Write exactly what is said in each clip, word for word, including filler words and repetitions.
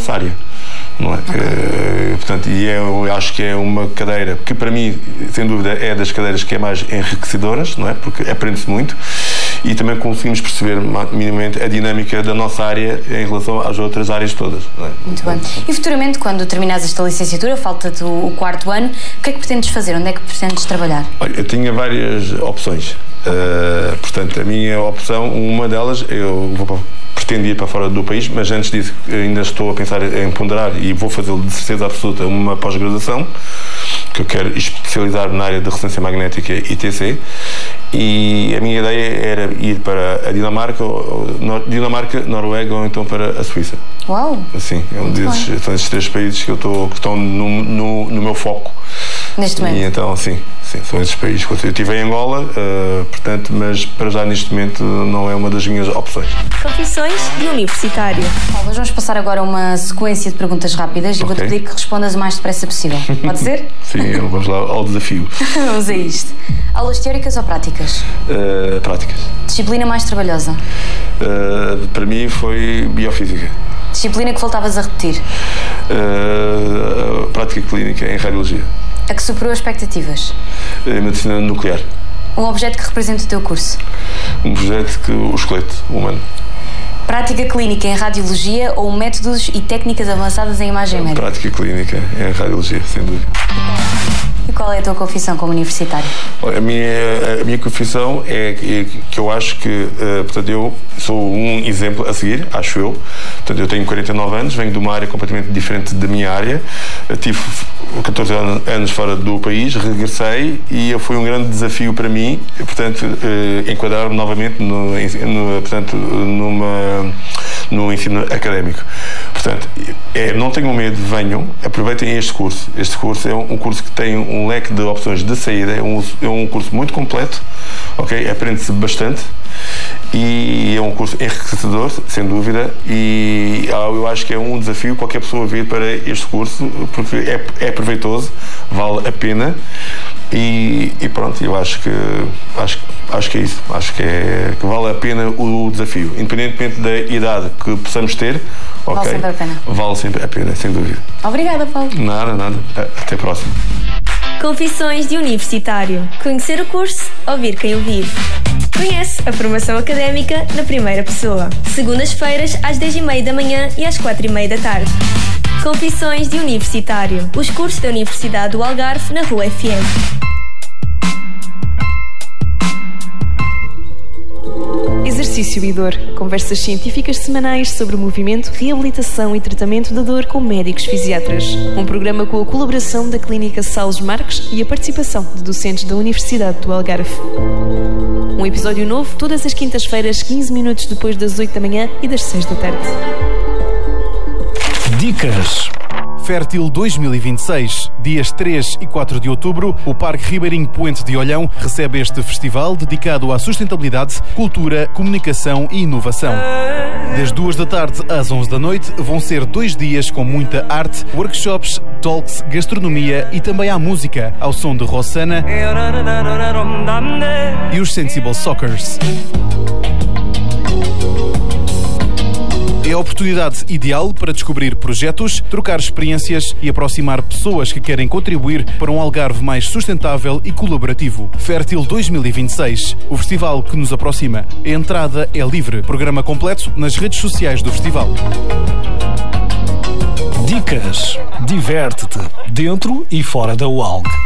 nossa área. Não é? Okay. Uh, portanto, e eu acho que é uma cadeira que, para mim, sem dúvida, é das cadeiras que é mais enriquecedoras, não é? Porque aprende-se muito e também conseguimos perceber minimamente a dinâmica da nossa área em relação às outras áreas todas. Não é? Muito bem. E futuramente, quando terminares esta licenciatura, falta-te o quarto ano, o que é que pretendes fazer? Onde é que pretendes trabalhar? Olha, eu tinha várias opções. Uh, portanto, a minha opção, uma delas, eu vou para, pretendo ir para fora do país, mas antes disso ainda estou a pensar em ponderar e vou fazê-lo de certeza absoluta uma pós-graduação, que eu quero especializar na área de ressonância magnética e T C, e a minha ideia era ir para a Dinamarca, ou, Dinamarca, Noruega ou então para a Suíça. Uau! Sim, é um desses, são esses três países que, eu estou, que estão no, no, no meu foco. Neste momento? E então, sim, sim, são esses países. Eu estive em Angola, uh, portanto, mas para já neste momento não é uma das minhas opções. Confissões de universitário. Paulo, vamos passar agora a uma sequência de perguntas rápidas e okay. vou-te pedir que respondas o mais depressa possível. Pode ser? Sim, vamos lá ao desafio. Vamos a isto. Aulas teóricas ou práticas? Uh, práticas. Disciplina mais trabalhosa? Uh, para mim foi biofísica. Disciplina que voltavas a repetir? Uh, prática clínica em radiologia. A que superou expectativas? Uh, medicina nuclear. Um objeto que representa o teu curso? Um objeto que o esqueleto humano. Prática clínica em radiologia ou métodos e técnicas avançadas em imagem médica? Prática clínica em radiologia, sem dúvida. E qual é a tua confissão como universitário? A minha, a minha confissão é que eu acho que, uh, portanto, eu sou um exemplo a seguir, acho eu. Portanto, eu tenho quarenta e nove anos, venho de uma área completamente diferente da minha área. Eu tive catorze anos fora do país, regressei e foi um grande desafio para mim, portanto, uh, enquadrar-me novamente no, no, portanto, numa, no ensino académico. Portanto, é, não tenham medo, venham, aproveitem este curso. Este curso é um, um curso que tem um leque de opções de saída, é um, é um curso muito completo, ok? Aprende-se bastante e é um curso enriquecedor, sem dúvida, e eu acho que é um desafio qualquer pessoa vir para este curso, porque é, é proveitoso, vale a pena. E, e pronto, eu acho que acho, acho que é isso, acho que, é, que vale a pena o desafio, independentemente da idade que possamos ter, okay, vale sempre a pena. Vale sempre a pena, sem dúvida. Obrigada, Paulo. Nada, nada. Até a próxima. Confissões de universitário. Conhecer o curso, ouvir quem o vive. Conhece a formação académica na primeira pessoa. Segundas-feiras às dez e meia da manhã e às quatro e meia da tarde. Confissões de universitário. Os cursos da Universidade do Algarve na Rua F M. Exercício e dor. Conversas científicas semanais sobre movimento, reabilitação e tratamento da dor com médicos fisiatras. Um programa com a colaboração da Clínica Salles Marques e a participação de docentes da Universidade do Algarve. Um episódio novo todas as quintas-feiras, quinze minutos depois das oito da manhã e das seis da tarde. Dicas. Fértil dois mil e vinte e seis, dias três e quatro de outubro, o Parque Ribeirinho Poente de Olhão recebe este festival dedicado à sustentabilidade, cultura, comunicação e inovação. Das duas da tarde às onze da noite vão ser dois dias com muita arte, workshops, talks, gastronomia e também há música, ao som de Rossana e os Sensible Sockers. É a oportunidade ideal para descobrir projetos, trocar experiências e aproximar pessoas que querem contribuir para um Algarve mais sustentável e colaborativo. Fértil dois mil e vinte e seis, o festival que nos aproxima. A entrada é livre. Programa completo nas redes sociais do festival. Dicas. Diverte-te, dentro e fora da U A L G.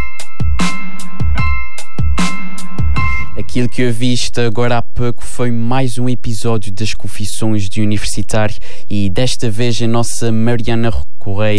Aquilo que eu viste agora há pouco foi mais um episódio das Confissões de Universitário e desta vez a nossa Mariana Correia